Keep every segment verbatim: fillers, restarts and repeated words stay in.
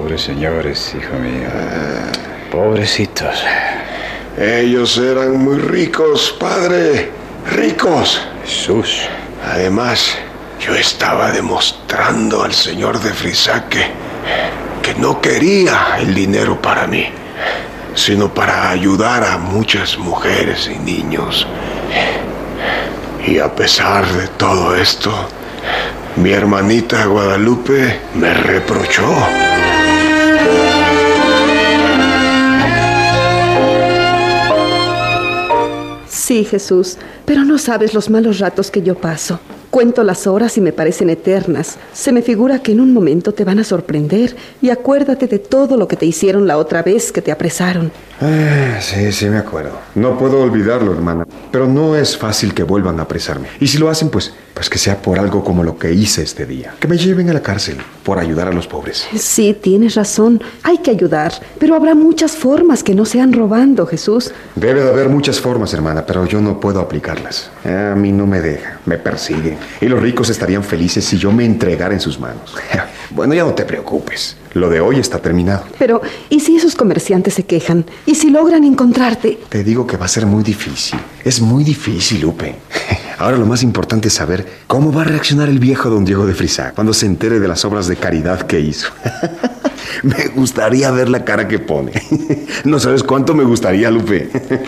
Pobres señores, hijo mío. Pobrecitos. Ellos eran muy ricos, padre. Ricos. Jesús. Además, yo estaba demostrando al señor de Frisac que, que no quería el dinero para mí, sino para ayudar a muchas mujeres y niños. Y a pesar de todo esto, mi hermanita Guadalupe me reprochó. Sí, Jesús, pero no sabes los malos ratos que yo paso. Cuento las horas y me parecen eternas. Se me figura que en un momento te van a sorprender. Y acuérdate de todo lo que te hicieron la otra vez que te apresaron. Ah, sí, sí me acuerdo. No puedo olvidarlo, hermana. Pero no es fácil que vuelvan a apresarme. Y si lo hacen, pues, pues que sea por algo como lo que hice este día. Que me lleven a la cárcel por ayudar a los pobres. Sí, tienes razón. Hay que ayudar. Pero habrá muchas formas que no sean robando, Jesús. Debe de haber muchas formas, hermana, pero yo no puedo aplicarlas. A mí no me deja. Me persiguen. Y los ricos estarían felices si yo me entregara en sus manos. Bueno, ya no te preocupes. Lo de hoy está terminado. Pero, ¿y si esos comerciantes se quejan? ¿Y si logran encontrarte? Te digo que va a ser muy difícil. Es muy difícil, Lupe. Ahora lo más importante es saber cómo va a reaccionar el viejo don Diego de Frisac cuando se entere de las obras de caridad que hizo. Me gustaría ver la cara que pone. No sabes cuánto me gustaría, Lupe.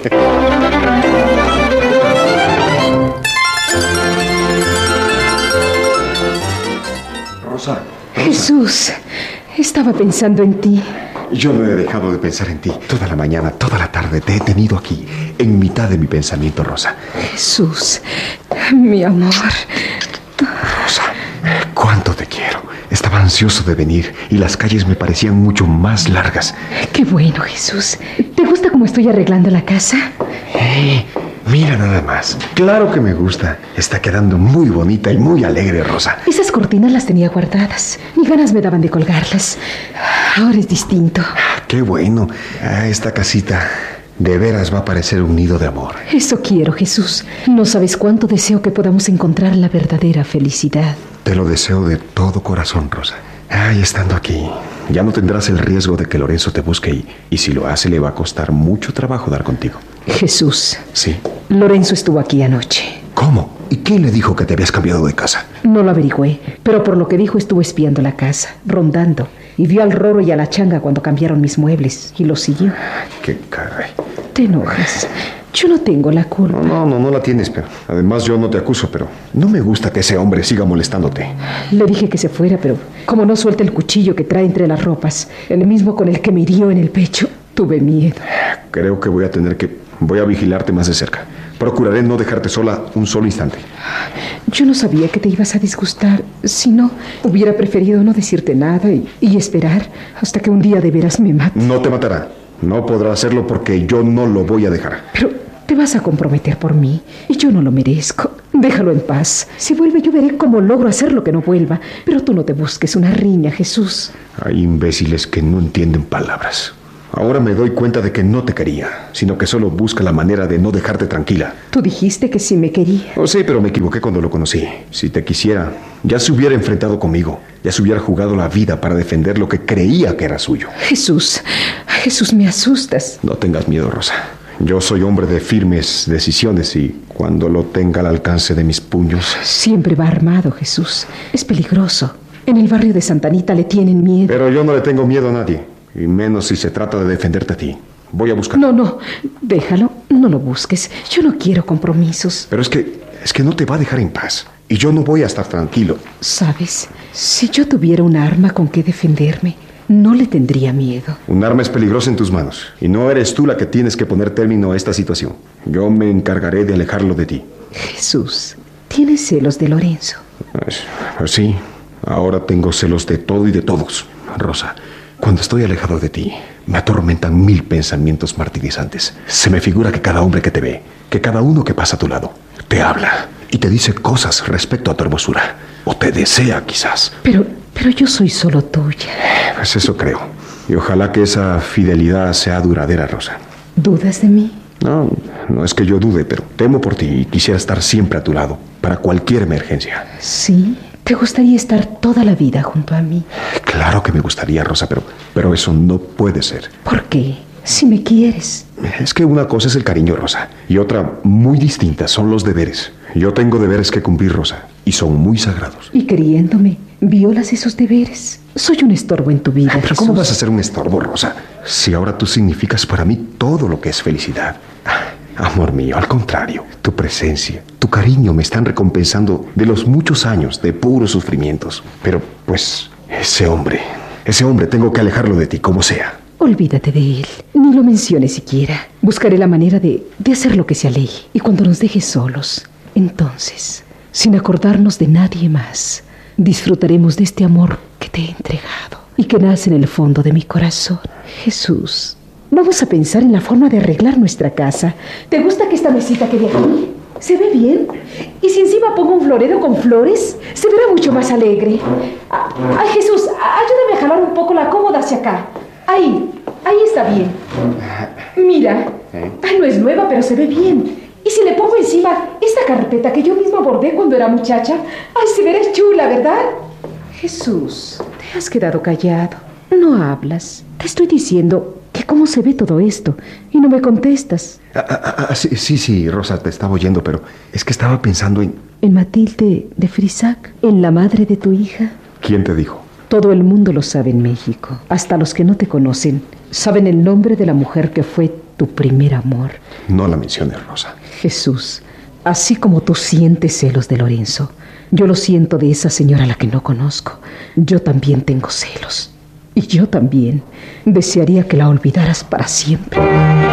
Rosa, Rosa. Jesús, estaba pensando en ti. Yo no he dejado de pensar en ti. Toda la mañana, toda la tarde te he tenido aquí, en mitad de mi pensamiento, Rosa. Jesús, mi amor. Rosa, cuánto te quiero. Estaba ansioso de venir y las calles me parecían mucho más largas. Qué bueno, Jesús. ¿Te gusta cómo estoy arreglando la casa? Eh, mira nada más. Claro que me gusta. Está quedando muy bonita y muy alegre, Rosa. Esas cortinas las tenía guardadas. Ni ganas me daban de colgarlas. Ahora es distinto. Qué bueno. Ah, esta casita de veras va a parecer un nido de amor. Eso quiero, Jesús. No sabes cuánto deseo que podamos encontrar la verdadera felicidad. Te lo deseo de todo corazón, Rosa. Ay, estando aquí, ya no tendrás el riesgo de que Lorenzo te busque y, y si lo hace le va a costar mucho trabajo dar contigo. Jesús. Sí. Lorenzo estuvo aquí anoche. ¿Cómo? ¿Y quién le dijo que te habías cambiado de casa? No lo averigüé, pero por lo que dijo estuvo espiando la casa, rondando, y vio al Roro y a la Changa cuando cambiaron mis muebles y lo siguió. ¡Qué caray! Te enojas. Yo no tengo la culpa. No, no, no, no la tienes, pero además yo no te acuso, pero no me gusta que ese hombre siga molestándote. Le dije que se fuera, pero como no suelta el cuchillo que trae entre las ropas, el mismo con el que me hirió en el pecho, tuve miedo. Creo que voy a tener que... Voy a vigilarte más de cerca. Procuraré no dejarte sola un solo instante. Yo no sabía que te ibas a disgustar. Si no, hubiera preferido no decirte nada y, y esperar hasta que un día de veras me mate. No te matará. No podrá hacerlo porque yo no lo voy a dejar. Pero te vas a comprometer por mí y yo no lo merezco. Déjalo en paz. Si vuelve yo veré cómo logro hacer lo que no vuelva. Pero tú no te busques una riña, Jesús. Hay imbéciles que no entienden palabras. Ahora me doy cuenta de que no te quería, sino que solo busca la manera de no dejarte tranquila. Tú dijiste que sí me quería. Oh, sí, pero me equivoqué cuando lo conocí. Si te quisiera, ya se hubiera enfrentado conmigo. Ya se hubiera jugado la vida para defender lo que creía que era suyo. Jesús, Jesús, me asustas. No tengas miedo, Rosa. Yo soy hombre de firmes decisiones y cuando lo tenga al alcance de mis puños... Siempre va armado, Jesús. Es peligroso. En el barrio de Santa Anita le tienen miedo. Pero yo no le tengo miedo a nadie. Y menos si se trata de defenderte a ti. Voy a buscar. No, no, déjalo, no lo busques. Yo no quiero compromisos. Pero es que, es que no te va a dejar en paz. Y yo no voy a estar tranquilo. ¿Sabes? Si yo tuviera un arma con que defenderme, no le tendría miedo. Un arma es peligrosa en tus manos. Y no eres tú la que tienes que poner término a esta situación. Yo me encargaré de alejarlo de ti. Jesús, ¿tienes celos de Lorenzo? Pues, pues sí, ahora tengo celos de todo y de todos, Rosa. Cuando estoy alejado de ti, me atormentan mil pensamientos martirizantes. Se me figura que cada hombre que te ve, que cada uno que pasa a tu lado, te habla y te dice cosas respecto a tu hermosura. O te desea, quizás. Pero, pero yo soy solo tuya. Pues eso creo. Y ojalá que esa fidelidad sea duradera, Rosa. ¿Dudas de mí? No, no es que yo dude, pero temo por ti y quisiera estar siempre a tu lado, para cualquier emergencia. Sí, ¿Te gustaría estar toda la vida junto a mí? Claro que me gustaría, Rosa, pero, pero eso no puede ser. ¿Por qué? Si me quieres. Es que una cosa es el cariño, Rosa, y otra muy distinta son los deberes. Yo tengo deberes que cumplir, Rosa, y son muy sagrados. Y queriéndome, violas esos deberes. Soy un estorbo en tu vida, Pero Jesús. ¿cómo vas a ser un estorbo, Rosa? Si ahora tú significas para mí todo lo que es felicidad. Amor mío, al contrario, tu presencia, tu cariño me están recompensando de los muchos años de puros sufrimientos. Pero, pues, ese hombre, ese hombre tengo que alejarlo de ti, como sea. Olvídate de él, ni lo menciones siquiera. Buscaré la manera de, de hacer lo que se aleje. Y cuando nos dejes solos, entonces, sin acordarnos de nadie más, disfrutaremos de este amor que te he entregado y que nace en el fondo de mi corazón. Jesús, vamos a pensar en la forma de arreglar nuestra casa. ¿Te gusta que esta mesita quede aquí? ¿Se ve bien? ¿Y si encima pongo un florero con flores? Se verá mucho más alegre. Ay, Jesús, ayúdame a jalar un poco la cómoda hacia acá. Ahí, ahí está bien. Mira, ay, no es nueva, pero se ve bien. Y si le pongo encima esta carpeta que yo misma bordé cuando era muchacha, ay, se verá chula, ¿verdad? Jesús, te has quedado callado. No hablas. Te estoy diciendo que cómo se ve todo esto y no me contestas. Ah, ah, ah, sí, sí, sí, Rosa, te estaba oyendo, pero es que estaba pensando en... En Matilde de Frisac, en la madre de tu hija. ¿Quién te dijo? Todo el mundo lo sabe en México. Hasta los que no te conocen saben el nombre de la mujer que fue tu primer amor. No la menciones, Rosa. Jesús, así como tú sientes celos de Lorenzo, yo lo siento de esa señora a la que no conozco. Yo también tengo celos. Y yo también desearía que la olvidaras para siempre.